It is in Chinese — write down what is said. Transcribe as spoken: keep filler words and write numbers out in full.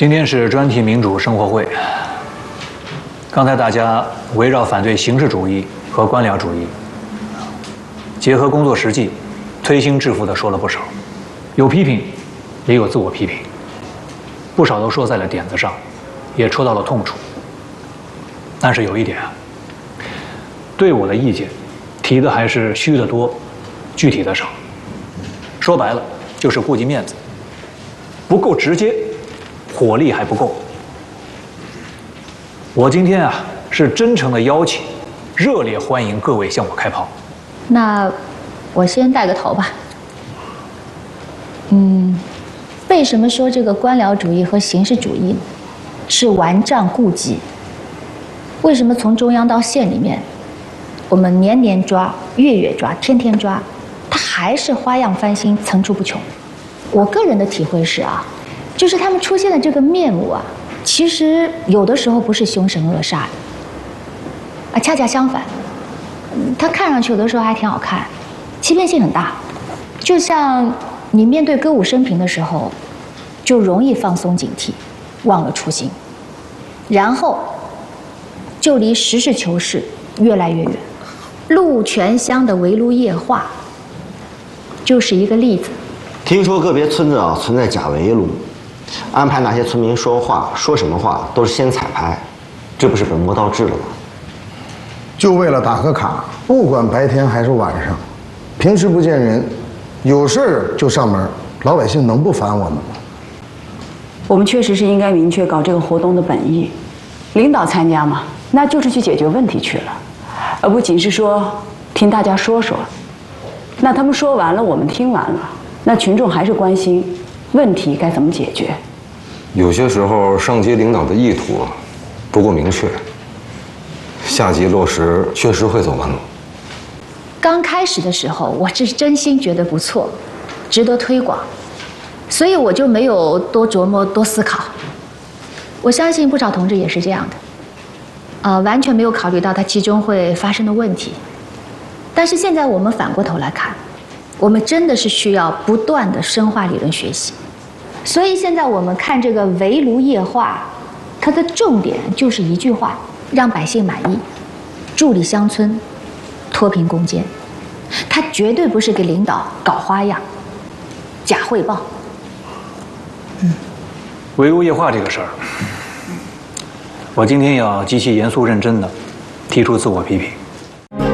今天是专题民主生活会。刚才大家围绕反对形式主义和官僚主义，结合工作实际，推心置腹地说了不少，有批评，也有自我批评，不少都说在了点子上，也戳到了痛处。但是有一点啊，对我的意见提的还是虚的多，具体的少。说白了就是顾及面子，不够直接，火力还不够。我今天啊是真诚的邀请，热烈欢迎各位向我开炮。 那我先带个头吧。嗯，为什么说这个官僚主义和形式主义呢？是顽瘴痼疾。为什么从中央到县里面，我们年年抓、月月抓、天天抓，它还是花样翻新、层出不穷？我个人的体会是啊，就是他们出现的这个面目啊，其实有的时候不是凶神恶煞的，啊，恰恰相反，它看上去有的时候还挺好看，欺骗性很大。就像你面对歌舞升平的时候，就容易放松警惕，忘了初心，然后就离实事求是越来越远。鹿泉乡的围炉夜话就是一个例子。 听说个别村子啊存在假围炉，安排哪些村民说话，说什么话都是先彩排，这不是本末倒置了吗？ 就为了打个卡，不管白天还是晚上，平时不见人，有事儿就上门，老百姓能不烦我们吗？ 我们确实是应该明确搞这个活动的本意，领导参加嘛，那就是去解决问题去了，而不仅是说听大家说说。那他们说完了，我们听完了，那群众还是关心问题该怎么解决。 有些时候上级领导的意图不够明确，下级落实确实会走弯路。 刚开始的时候，我是真心觉得不错，值得推广，所以我就没有多琢磨、多思考。我相信不少同志也是这样的，呃，完全没有考虑到它其中会发生的问题。但是现在我们反过头来看，我们真的是需要不断的深化理论学习。所以现在我们看这个围炉夜话，它的重点就是一句话：让百姓满意，助力乡村，脱贫攻坚。它绝对不是给领导搞花样、假汇报。 嗯，围炉夜话这个事儿，我今天要极其严肃认真的提出自我批评。